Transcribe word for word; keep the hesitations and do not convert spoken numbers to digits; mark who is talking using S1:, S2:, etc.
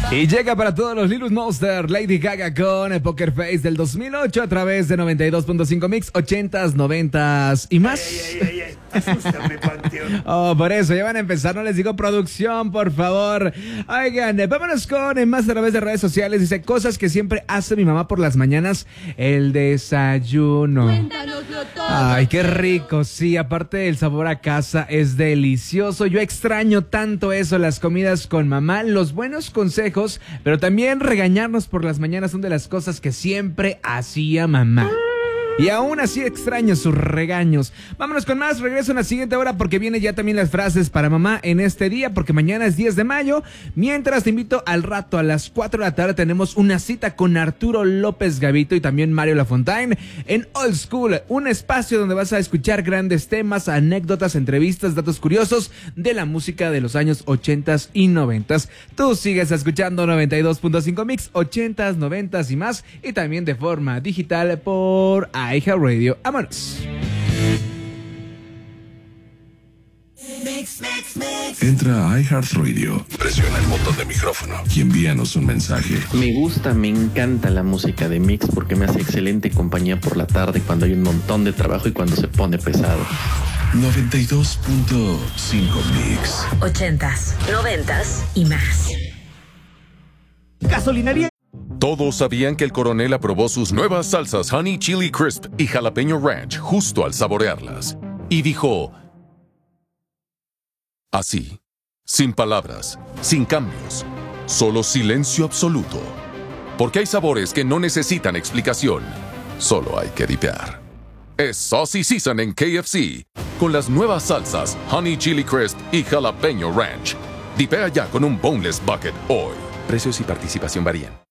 S1: Y llega para todos los Lilus Monster, Lady Gaga con el Poker Face del dos mil ocho a través de noventa y dos punto cinco Mix, ochentas, noventas y más.
S2: Ey, ey, ey, ey. Asústame, Panteón.
S1: Oh, por eso, ya van a empezar, no les digo producción, por favor. Oigan, eh, vámonos con eh, más a través de redes sociales. Dice, cosas que siempre hace mi mamá por las mañanas, el desayuno.
S3: Cuéntanoslo todo.
S1: Ay, qué rico, sí, aparte el sabor a casa es delicioso. Yo extraño tanto eso, las comidas con mamá, los buenos consejos, pero también regañarnos por las mañanas son de las cosas que siempre hacía mamá. Y aún así extraño sus regaños. Vámonos con más, regreso en la siguiente hora porque viene ya también las frases para mamá en este día, porque mañana es diez de mayo. Mientras te invito al rato, a las cuatro de la tarde tenemos una cita con Arturo López Gavito y también Mario Lafontaine en Old School, un espacio donde vas a escuchar grandes temas, anécdotas, entrevistas, datos curiosos de la música de los años ochentas y noventas. Tú sigues escuchando noventa y dos punto cinco Mix, ochentas, noventas y más, y también de forma digital por iHeartRadio. ¡Vámonos!
S4: Entra a iHeartRadio, presiona el botón de micrófono y envíanos un mensaje.
S5: Me gusta, me encanta la música de Mix porque me hace excelente compañía por la tarde cuando hay un montón de trabajo y cuando se pone pesado.
S4: noventa y dos punto cinco Mix.
S6: Ochentas, noventas y más.
S1: Gasolinería.
S7: Todos sabían que el coronel aprobó sus nuevas salsas Honey Chili Crisp y Jalapeño Ranch justo al saborearlas. Y dijo... así, sin palabras, sin cambios, solo silencio absoluto. Porque hay sabores que no necesitan explicación, solo hay que dipear. Es Saucy Season en K F C, con las nuevas salsas Honey Chili Crisp y Jalapeño Ranch. Dipea ya con un Boneless Bucket hoy. Precios y participación varían.